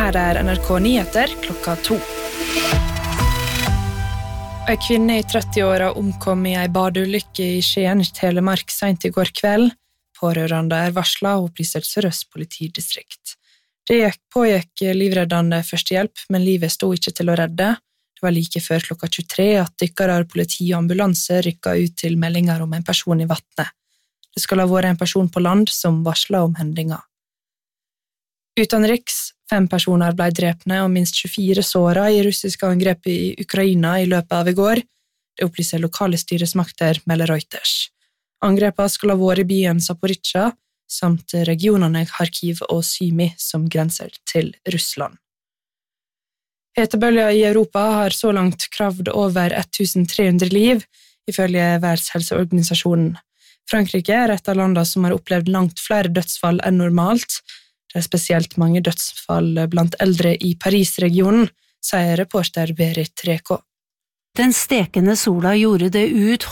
Her NRK Nyheter klokka 2. En kvinne I 30-åra omkom I en badeulykke I Skien, Telemark, sent I går kveld. Pårørende varslet og opplyser Sør-Øst politidistrikt. Det pågikk livreddende førstehjelp, men livet stod ikke til å redde. Det var like før klokka 23 at dykkere, politi og ambulanse rykket ut til meldinger om en person I vattnet. Det skal ha vært en person på land som varslet om hendinga. Utenriks, 5 personer ble drepne og minst 24 såret I russiske angrep I Ukraina I løpet av I går. Det opplyser lokale styresmakter, melder Reuters. Angrepene skal ha vært I byen Zaporizjzja, samt regionene Kharkiv og Symi som grenser til Russland. Hetebølger I Europa har så langt kravd over 1300 liv, ifølge Verdenshelseorganisasjonen. Frankrike et av landene som har opplevd langt flere dødsfall enn normalt. Det spesielt mange dødsfall blant eldre I Paris-regionen, sier reporter Berit Reko. Den stekende sola gjorde det